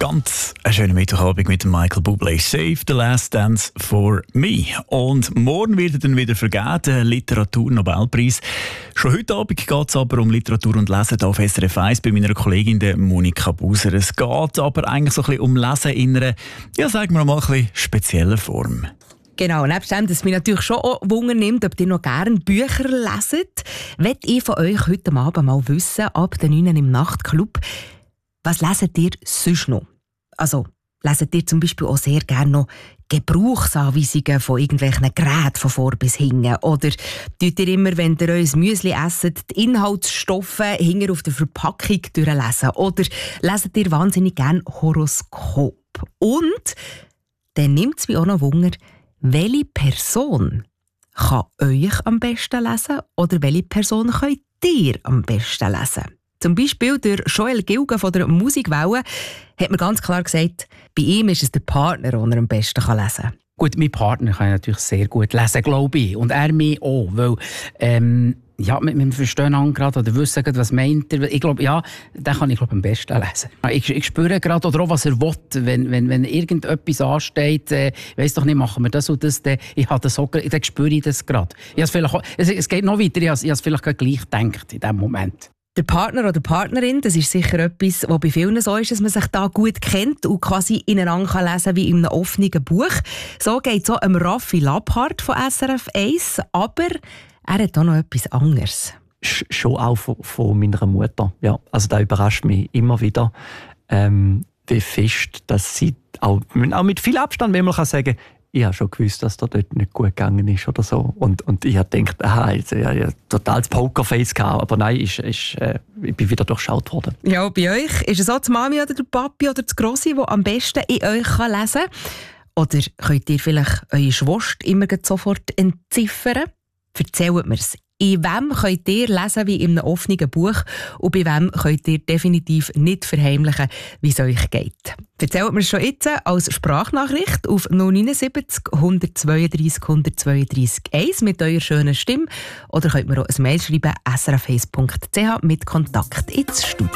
Ganz einen schönen Mittwochabend mit Michael Bublé. Save the Last Dance for Me. Und morgen wird er dann wieder vergeben, der Literaturnobelpreis. Schon heute Abend geht es aber um Literatur und Lesen hier auf SRF 1 bei meiner Kollegin der Monika Buser. Es geht aber eigentlich so ein bisschen um Lesen in einer, ja, sagen wir mal, ein bisschen speziellen Form. Genau, nebst dem, dass mich natürlich schon auch Wunder nimmt, ob ihr noch gerne Bücher leset, möchte ich von euch heute Abend mal wissen, ab den 9 im Nachtclub, was leset ihr sonst noch? Also, leset ihr zum Beispiel auch sehr gerne noch Gebrauchsanweisungen von irgendwelchen Geräten von vor bis hinten? Oder tut ihr immer, wenn ihr euer Müsli esset, die Inhaltsstoffe hinten auf der Verpackung durchlesen? Oder leset ihr wahnsinnig gerne Horoskop? Und dann nimmt es mich auch noch Wunder, welche Person kann euch am besten lesen oder welche Person könnt ihr am besten lesen? Zum Beispiel der Joel Gilgen von der Musikwelle hat mir ganz klar gesagt, bei ihm ist es der Partner, den er am besten lesen kann. Gut, mein Partner kann natürlich sehr gut lesen, glaube ich. Und er mich auch, weil ja, wir verstehen an gerade oder wissen gerade, was meint er. Ich glaube, ja, den kann ich am besten lesen. Ich spüre gerade oder auch, was er will. Wenn irgendetwas ansteht, weiss doch nicht, machen wir das und das, dann spüre ich das gerade. Es geht noch weiter, ich habe es vielleicht gleich gedacht in diesem Moment. Der Partner oder Partnerin, das ist sicher etwas, was bei vielen so ist, dass man sich da gut kennt und quasi ineinander lesen kann wie in einem offenen Buch. So geht es auch Raffi Lapphardt von SRF 1, aber er hat auch noch etwas anderes. Schon auch von meiner Mutter. Ja, also das überrascht mich immer wieder, wie fest, dass sie auch mit viel Abstand manchmal kann sagen, ich habe schon gewusst, dass das dort nicht gut gegangen ist oder so. Und ich habe gedacht, ja, total das Pokerface gehabt, aber nein, ich bin wieder durchschaut worden. Ja, bei euch ist es auch die Mami oder der Papi oder das Grossi, der am besten in euch lesen kann? Oder könnt ihr vielleicht eure Schwester immer sofort entziffern? Erzählt mir's. In wem könnt ihr lesen wie in einem offenen Buch und bei wem könnt ihr definitiv nicht verheimlichen, wie es euch geht. Erzählt mir schon jetzt als Sprachnachricht auf 079 132 132 1 mit eurer schönen Stimme oder könnt mir auch ein Mail schreiben srf1.ch mit Kontakt ins Studio.